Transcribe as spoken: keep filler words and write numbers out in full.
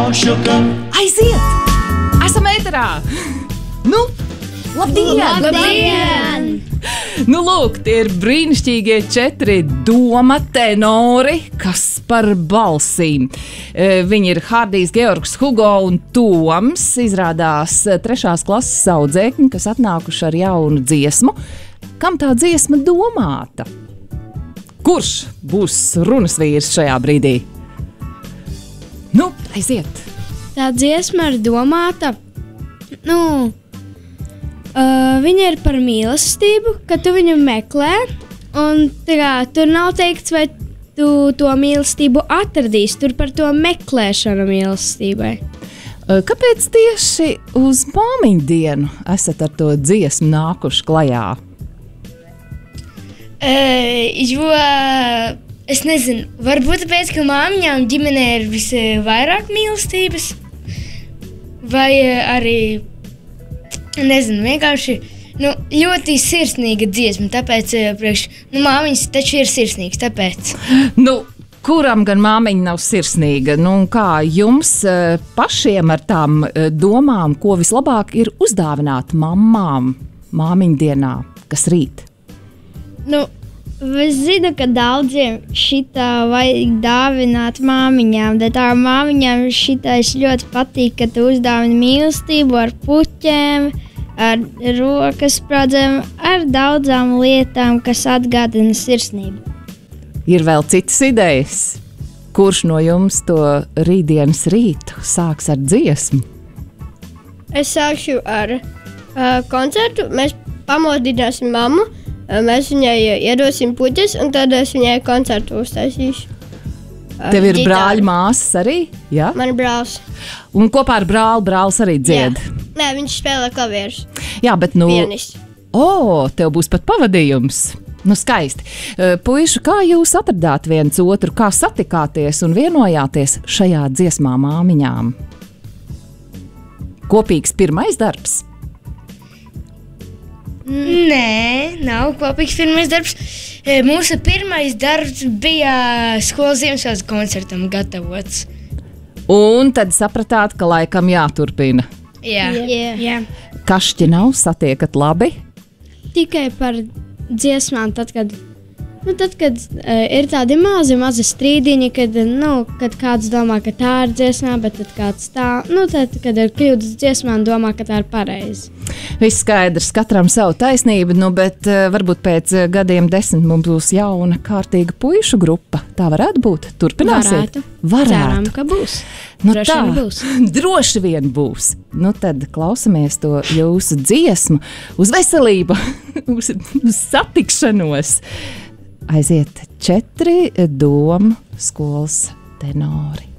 zināšu, ka aiziet! Esam ēterā! Nu, labdien! Labdien! Nu, lūk, tie ir brīnišķīgie četri doma tenori, kas par balsīm. E, viņi ir Hārdijs, Georgs, Hugo un Toms. Izrādās trešās klases audzēkņi, kas atnākuši ar jaunu dziesmu. Kam tā dziesma domāta? Kurš būs runas vīrs šajā brīdī? Nu, aiziet! Tā dziesma ir domāta, nu... Uh, viņa ir par mīlestību, ka tu viņu meklē, un tā, tur nav teikts, vai tu to mīlestību atradīsi. Tur par to meklēšanu mīlestībai. Kāpēc tieši uz māmiņu dienu esat ar to dziesmu nākuši klajā? Uh, jo es nezinu, varbūt tāpēc, ka māmiņām ģimenē ir visvairāk mīlestības, vai arī. Nezinu, vienkārši nu, ļoti sirsnīga dziesma, tāpēc priekš, nu, māmiņas taču ir sirsnīgas, tāpēc. Nu, kuram gan māmiņa nav sirsnīga? Nu, kā jums pašiem ar tām domām, ko vislabāk ir uzdāvināt mammām māmiņu dienā, kas rīt? Nu, es zinu, ka daudziem šitā vajag dāvināt māmiņām, bet tā māmiņām šitais ļoti patīk, ka tu uzdāvini mīlestību ar puķēm, ar rokas spradzēm, ar daudzām lietām, kas atgādina sirsnību. Ir vēl citas idejas. Kurš no jums to rītdienas rītu sāks ar dziesmu? Es sākšu ar uh, koncertu. Mēs pamodināsim mammu, uh, mēs viņai iedosim puķes, un tad es viņai koncertu uztaisīšu. Uh, Tev ir ģitāru. brāļi, māsas arī? Ja? Man ir brālis. Un kopā ar brāli brālis arī dzied? Jā. Nē, viņš spēlē klavierus. Jā, bet nu... Pianists. O, tev būs pat pavadījums. Nu, skaisti. Puiši, kā jūs atradāt viens otru, kā satikāties un vienojāties šajā dziesmā māmiņām? Kopīgs pirmais darbs? Nē, nav kopīgs pirmais darbs. Mūsu pirmais darbs bija skolas Ziemassvētku koncertam gatavots. Un tad sapratāt, ka laikam jāturpina. Jā, Jā. Jā. Kašķi nav, satiekat labi? Tikai par dziesmām, tad, kad, nu, tad, kad uh, ir tādi mazi, mazi strīdiņi, kad, nu, kad kāds domā, ka tā ir dziesmā, bet tad kāds tā, nu, tad, kad ir kļūdas dziesmā un domā, ka tā ir pareizi. Viss skaidrs, katram savu taisnību, nu, bet uh, varbūt pēc uh, gadiem desmit mums būs jauna, kārtīga puišu grupa. Tā varētu būt? Turpināsiet? Varētu. Varētu. Ceram, ka būs. Nu Droši tā, vien būs. droši vien būs. Nu tad klausamies to jūsu dziesmu uz veselību, uz, uz satikšanos. Aiziet četri domu skolas tenori.